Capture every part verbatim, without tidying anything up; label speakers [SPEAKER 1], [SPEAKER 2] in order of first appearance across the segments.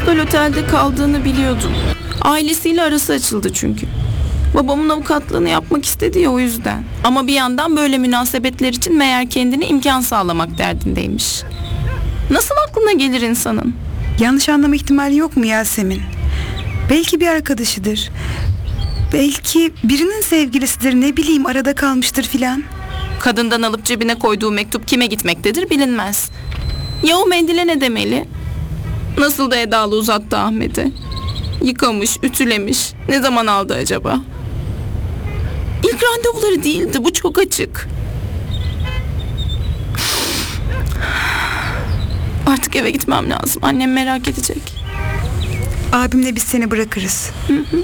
[SPEAKER 1] Aptal Otel'de kaldığını biliyordum. Ailesiyle arası açıldı çünkü. Babamın avukatlığını yapmak istedi ya, o yüzden. Ama bir yandan böyle münasebetler için meğer kendine imkan sağlamak derdindeymiş. Nasıl aklına gelir insanın?
[SPEAKER 2] Yanlış anlama ihtimali yok mu Yasemin? Belki bir arkadaşıdır. Belki birinin sevgilisidir, ne bileyim, arada kalmıştır filan.
[SPEAKER 1] Kadından alıp cebine koyduğu mektup kime gitmektedir bilinmez. Ya o mendile ne demeli? Nasıl da edalı uzattı Ahmet'e. Yıkamış, ütülemiş. Ne zaman aldı acaba? İlk randevuları değildi, bu çok açık. Artık eve gitmem lazım. Annem merak edecek.
[SPEAKER 2] Abimle biz seni bırakırız.
[SPEAKER 1] Hı hı.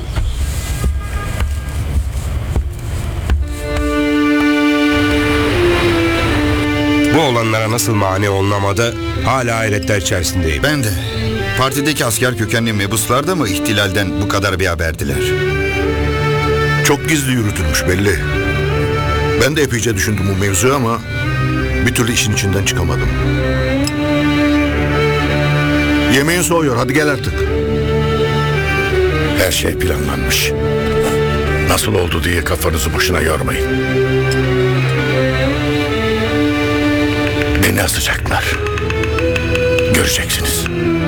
[SPEAKER 3] Bu olanlara nasıl mani olunamadı, hala hayretler içerisindeyim.
[SPEAKER 4] Ben de. Partideki asker kökenli mebuslar da mı ihtilalden bu kadar bir haberdiler?
[SPEAKER 5] Çok gizli yürütülmüş belli. Ben de epeyce düşündüm bu mevzuyu ama bir türlü işin içinden çıkamadım. Yemeğin soğuyor, hadi gel artık.
[SPEAKER 6] Her şey planlanmış. Nasıl oldu diye kafanızı boşuna yormayın. Beni asacaklar. Göreceksiniz.